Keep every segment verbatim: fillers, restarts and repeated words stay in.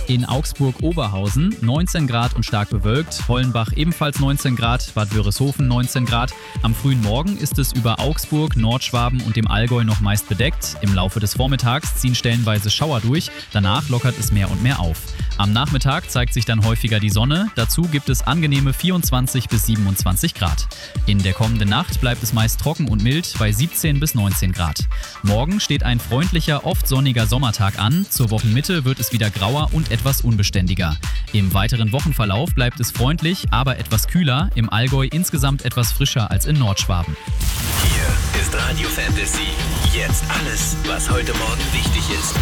In Augsburg-Oberhausen neunzehn Grad und stark bewölkt, Hollenbach ebenfalls neunzehn Grad, Bad Wörishofen neunzehn Grad. Am frühen Morgen ist es über Augsburg, Nordschwaben und dem Allgäu noch meist bedeckt. Im Laufe des Vormittags ziehen stellenweise Schauer durch, danach lockert es mehr und mehr auf. Am Nachmittag zeigt sich dann häufiger die Sonne, dazu gibt es angenehme vierundzwanzig bis siebenundzwanzig Grad. In der kommenden Nacht bleibt es meist trocken und mild bei siebzehn bis neunzehn Grad. Morgen steht ein freundlicher, oft sonniger Sommertag an, zur Wochenmitte wird es wieder grauer und etwas unbeständiger. Im weiteren Wochenverlauf bleibt es freundlich, aber etwas kühler, im Allgäu insgesamt etwas frischer als in Nordschwaben. Hier ist Radio Fantasy. Jetzt alles, was heute Morgen wichtig ist.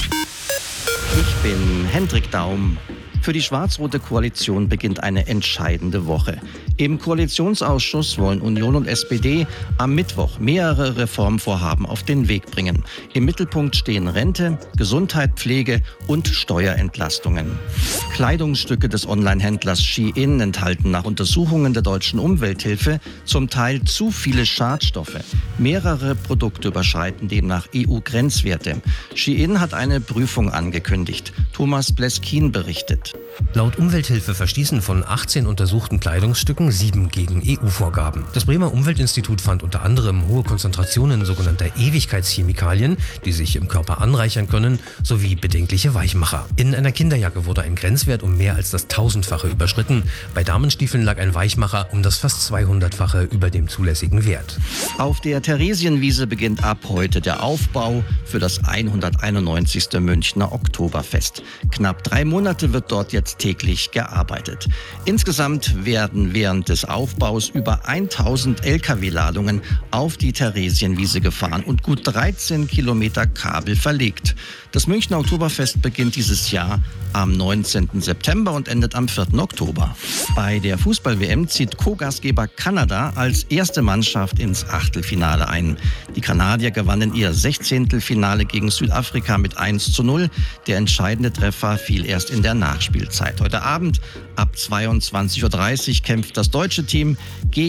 Ich bin Hendrik Daum. Für die schwarz-rote Koalition beginnt eine entscheidende Woche. Im Koalitionsausschuss wollen Union und S P D am Mittwoch mehrere Reformvorhaben auf den Weg bringen. Im Mittelpunkt stehen Rente, Gesundheit, Pflege und Steuerentlastungen. Kleidungsstücke des Onlinehändlers Shein enthalten nach Untersuchungen der deutschen Umwelthilfe zum Teil zu viele Schadstoffe. Mehrere Produkte überschreiten demnach E U-Grenzwerte. Shein hat eine Prüfung angekündigt. Thomas Bleskin berichtet. Laut Umwelthilfe verstießen von achtzehn untersuchten Kleidungsstücken sieben gegen E U-Vorgaben. Das Bremer Umweltinstitut fand unter anderem hohe Konzentrationen sogenannter Ewigkeitschemikalien, die sich im Körper anreichern können, sowie bedenkliche Weichmacher. In einer Kinderjacke wurde ein Grenzwert um mehr als das tausendfache überschritten. Bei Damenstiefeln lag ein Weichmacher um das fast zweihundertfache über dem zulässigen Wert. Auf der Theresienwiese beginnt ab heute der Aufbau für das hunderteinundneunzigste Münchner Oktoberfest. Knapp drei Monate wird dort jetzt täglich gearbeitet. Insgesamt werden während des Aufbaus über tausend L K W-Ladungen auf die Theresienwiese gefahren und gut dreizehn Kilometer Kabel verlegt. Das Münchner Oktoberfest beginnt dieses Jahr am neunzehnten September und endet am vierten Oktober. Bei der Fußball-W M zieht Co-Gastgeber Kanada als erste Mannschaft ins Achtelfinale ein. Die Kanadier gewannen ihr Sechzehntelfinale gegen Südafrika mit eins zu null. Der entscheidende Treffer fiel erst in der Nachspielzeit. Heute Abend ab zweiundzwanzig Uhr dreißig kämpft das deutsche Team gegen